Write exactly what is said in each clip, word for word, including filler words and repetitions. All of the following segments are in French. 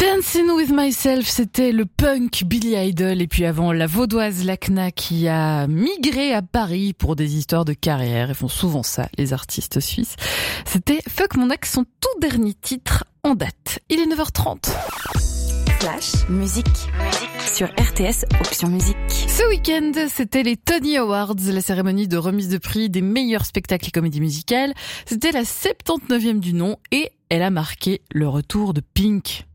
Dancing with Myself, c'était le punk Billy Idol, et puis avant la vaudoise Lacna qui a migré à Paris pour des histoires de carrière. Ils font souvent ça, les artistes suisses. C'était Fuck Mon Ex, son tout dernier titre en date. Il est neuf heures trente. Flash, musique, musique sur R T S, option musique. Ce week-end, c'était les Tony Awards, la cérémonie de remise de prix des meilleurs spectacles et comédies musicales. C'était la soixante-dix-neuvième du nom et elle a marqué le retour de Pink.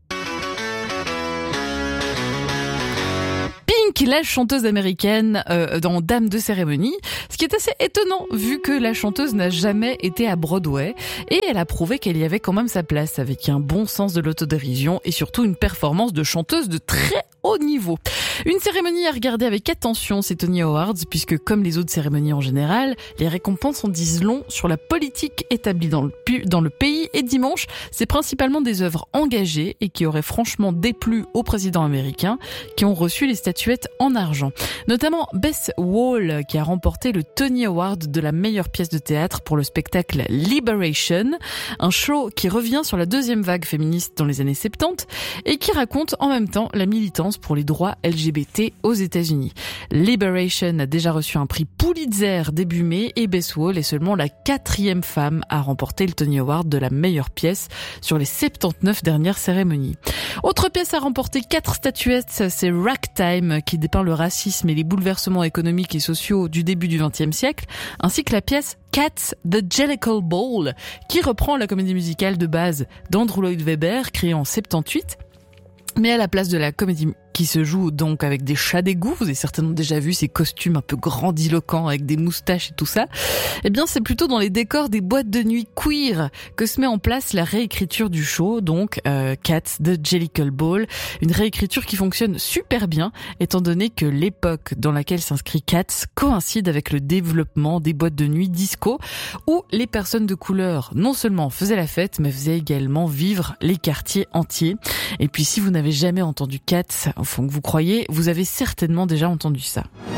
Pink, la chanteuse américaine euh, dans Dame de cérémonie, ce qui est assez étonnant vu que la chanteuse n'a jamais été à Broadway et elle a prouvé qu'elle y avait quand même sa place avec un bon sens de l'autodérision et surtout une performance de chanteuse de très haut niveau. Une cérémonie à regarder avec attention, ces Tony Awards, puisque comme les autres cérémonies en général, les récompenses en disent long sur la politique établie dans le, pu- dans le pays. Et dimanche, c'est principalement des œuvres engagées et qui auraient franchement déplu au président américain, qui ont reçu les statuettes en argent. Notamment Bess Wall, qui a remporté le Tony Award de la meilleure pièce de théâtre pour le spectacle Liberation, un show qui revient sur la deuxième vague féministe dans les années soixante-dix et qui raconte en même temps la militance pour les droits L G B T aux États-Unis. Liberation a déjà reçu un prix Pulitzer début mai et Bess Wall est seulement la quatrième femme à remporter le Tony Award de la meilleure pièce sur les soixante-dix-neuf dernières cérémonies. Autre pièce à remporter quatre statuettes, c'est Ragtime qui dépeint le racisme et les bouleversements économiques et sociaux du début du vingtième siècle, ainsi que la pièce Cats, The Jellicle Ball qui reprend la comédie musicale de base d'Andrew Lloyd Webber créée en soixante-dix-huit. Mais à la place de la comédie qui se joue donc avec des chats d'égout, vous avez certainement déjà vu ces costumes un peu grandiloquents avec des moustaches et tout ça, eh bien c'est plutôt dans les décors des boîtes de nuit queer que se met en place la réécriture du show, donc euh, Cats, The Jellicle Ball, une réécriture qui fonctionne super bien étant donné que l'époque dans laquelle s'inscrit Cats coïncide avec le développement des boîtes de nuit disco où les personnes de couleur non seulement faisaient la fête mais faisaient également vivre les quartiers entiers. Et puis si vous n'avez jamais entendu Cats, au fond que vous croyez, vous avez certainement déjà entendu ça.